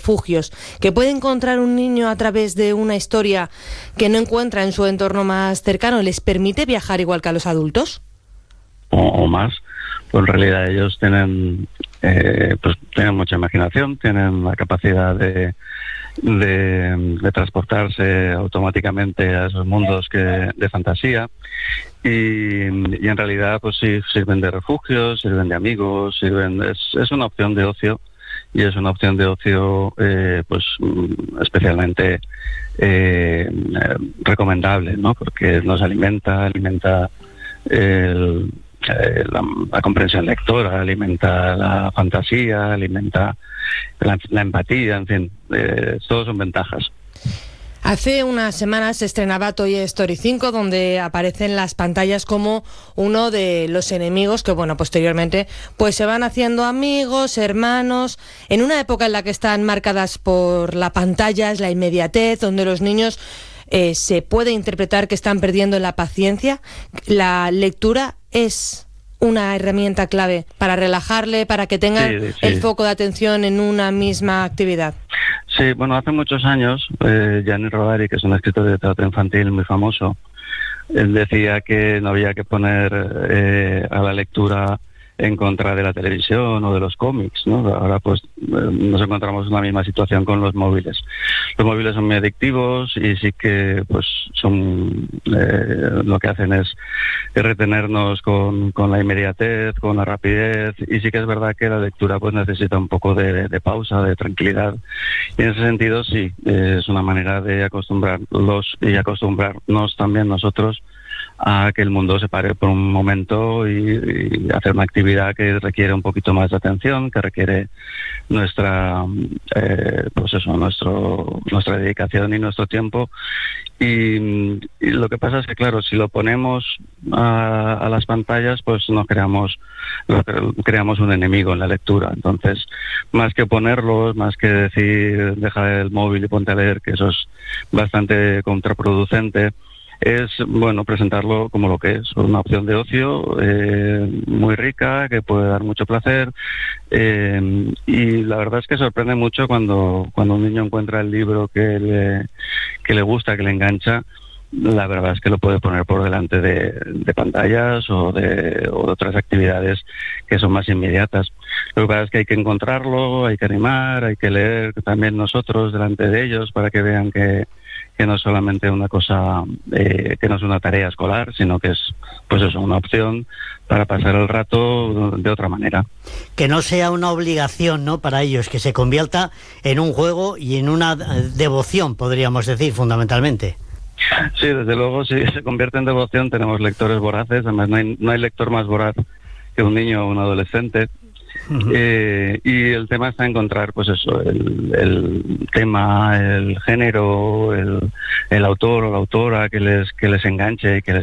refugios que puede encontrar un niño a través de una historia que no encuentra en su entorno más cercano, ¿les permite viajar igual que a los adultos? O más. Pues en realidad ellos tienen mucha imaginación, tienen la capacidad de transportarse automáticamente a esos mundos de fantasía y en realidad pues sí sirven de refugio, sirven de amigos, es una opción de ocio y es una opción de ocio especialmente recomendable, ¿no? Porque nos alimenta la comprensión lectora, alimenta la fantasía, alimenta la empatía, en fin, todos son ventajas. Hace unas semanas se estrenaba Toy Story 5, donde aparecen las pantallas como uno de los enemigos que, posteriormente pues se van haciendo amigos, hermanos, en una época en la que están marcadas por la pantalla, es la inmediatez, donde los niños se puede interpretar que están perdiendo la paciencia. La lectura es una herramienta clave para relajarle, para que tengan el foco de atención en una misma actividad. Sí, hace muchos años, Gianni Rodari, que es un escritor de teatro infantil muy famoso, él decía que no había que poner a la lectura en contra de la televisión o de los cómics, ¿no? Ahora pues nos encontramos en la misma situación con los móviles. Los móviles son muy adictivos y sí que pues son lo que hacen es retenernos con la inmediatez, con la rapidez, y sí que es verdad que la lectura pues necesita un poco de pausa, de tranquilidad, y en ese sentido sí, es una manera de acostumbrarlos y acostumbrarnos también nosotros a que el mundo se pare por un momento y hacer una actividad que requiere un poquito más de atención, que requiere nuestra dedicación y nuestro tiempo. Y lo que pasa es que, claro, si lo ponemos a las pantallas, pues creamos un enemigo en la lectura. Entonces, más que ponerlos, más que decir deja el móvil y ponte a leer, que eso es bastante contraproducente, es presentarlo como lo que es, una opción de ocio muy rica, que puede dar mucho placer, y la verdad es que sorprende mucho cuando un niño encuentra el libro que le gusta, que le engancha. La verdad es que lo puede poner por delante de pantallas o de otras actividades que son más inmediatas. Lo que pasa es que hay que encontrarlo, hay que animar, hay que leer también nosotros delante de ellos para que vean que no es solamente una cosa, que no es una tarea escolar, sino que es una opción para pasar el rato de otra manera. Que no sea una obligación, ¿no?, para ellos, que se convierta en un juego y en una devoción, podríamos decir, fundamentalmente. Sí, desde luego, si se convierte en devoción, tenemos lectores voraces. Además, no hay lector más voraz que un niño o un adolescente. Uh-huh. Y el tema está en encontrar el tema, el género, el autor o la autora que les enganche y que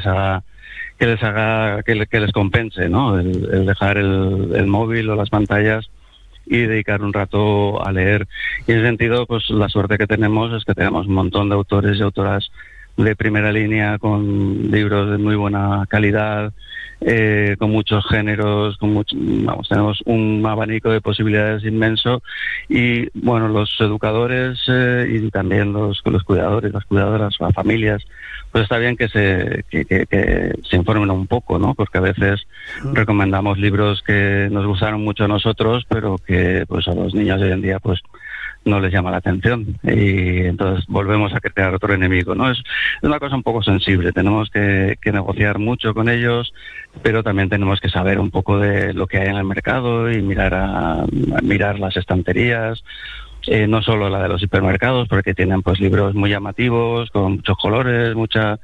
les compense, ¿no? El dejar el móvil o las pantallas y dedicar un rato a leer. Y en ese sentido, pues la suerte que tenemos es que tenemos un montón de autores y autoras de primera línea con libros de muy buena calidad, con muchos géneros, tenemos un abanico de posibilidades inmenso, y los educadores y también los cuidadores, las cuidadoras, las familias, pues está bien que se informen un poco, ¿no? Porque a veces recomendamos libros que nos gustaron mucho a nosotros, pero que pues a los niños de hoy en día pues no les llama la atención, y entonces volvemos a crear otro enemigo, ¿no? Es una cosa un poco sensible, tenemos que negociar mucho con ellos, pero también tenemos que saber un poco de lo que hay en el mercado y mirar las estanterías, no solo la de los hipermercados, porque tienen pues libros muy llamativos, con muchos colores, mucha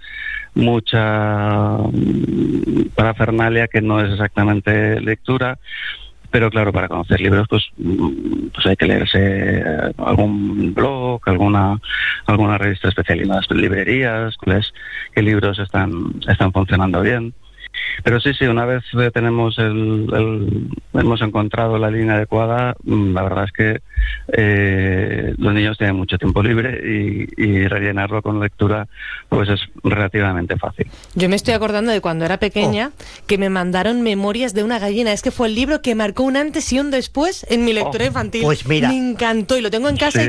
parafernalia que no es exactamente lectura. Pero claro, para conocer libros pues hay que leerse algún blog, alguna revista especializada en librerías, qué libros están funcionando bien. Pero sí, una vez tenemos hemos encontrado la línea adecuada, la verdad es que los niños tienen mucho tiempo libre y rellenarlo con lectura pues es relativamente fácil. Yo me estoy acordando de cuando era pequeña, que me mandaron Memorias de una gallina. Es que fue el libro que marcó un antes y un después en mi lectura infantil. Pues mira, me encantó y lo tengo en casa. Sí.